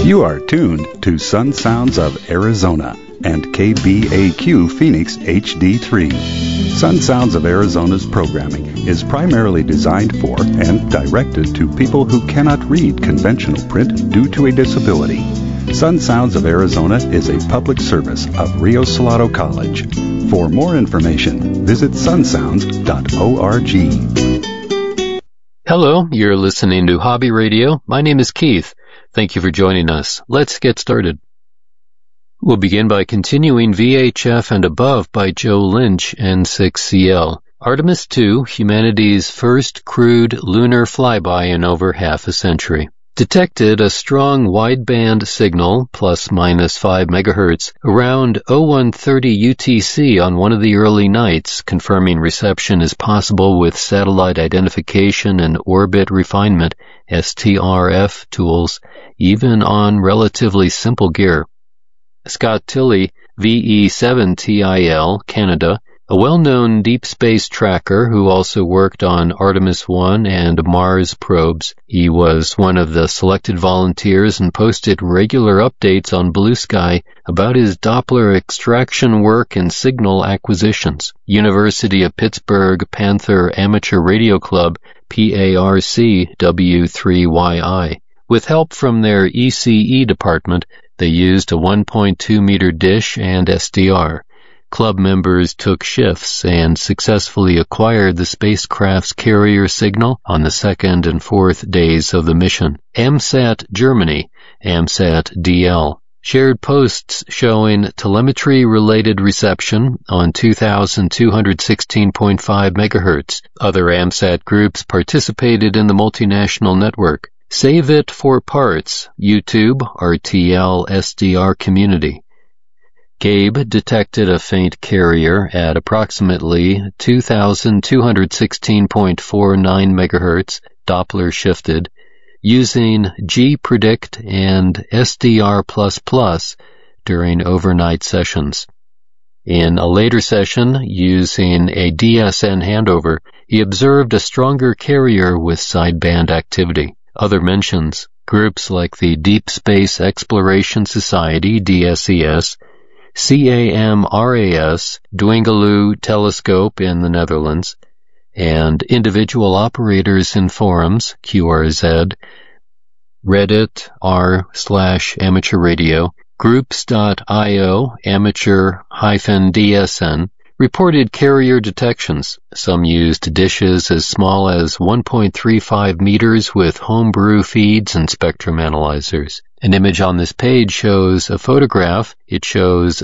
You are tuned to Sun Sounds of Arizona and KBAQ Phoenix HD3. Sun Sounds of Arizona's programming is primarily designed for and directed to people who cannot read conventional print due to a disability. Sun Sounds of Arizona is a public service of Rio Salado College. For more information, visit sunsounds.org. Hello, you're listening to Hobby Radio. My name is Keith. Thank you for joining us. Let's get started. We'll begin by continuing VHF and Above by Joe Lynch, N6CL. Artemis II, humanity's first crewed lunar flyby in over half a century. Detected a strong wideband signal, ±5 MHz, around 0130 UTC on one of the early nights, confirming reception is possible with satellite identification and orbit refinement, STRF tools, even on relatively simple gear. Scott Tilley, VE7TIL, Canada, a well-known deep space tracker who also worked on Artemis I and Mars probes. He was one of the selected volunteers and posted regular updates on Blue Sky about his Doppler extraction work and signal acquisitions. University of Pittsburgh Panther Amateur Radio Club, PARC W3YI. With help from their ECE department, they used a 1.2 meter dish and SDR. Club members took shifts and successfully acquired the spacecraft's carrier signal on the second and fourth days of the mission. AMSAT Germany, AMSAT DL, shared posts showing telemetry-related reception on 2,216.5 MHz. Other AMSAT groups participated in the multinational network. Save It for Parts, YouTube, RTL SDR community. Gabe detected a faint carrier at approximately 2,216.49 MHz, Doppler shifted, using G-Predict and SDR++ during overnight sessions. In a later session, using a DSN handover, he observed a stronger carrier with sideband activity. Other mentions, groups like the Deep Space Exploration Society, DSES, CAMRAS, Dwingaloo Telescope in the Netherlands, and individual operators in forums, QRZ, Reddit, r/amateur radio, groups.io, amateur-DSN, reported carrier detections. Some used dishes as small as 1.35 meters with homebrew feeds and spectrum analyzers. An image on this page shows a photograph. It shows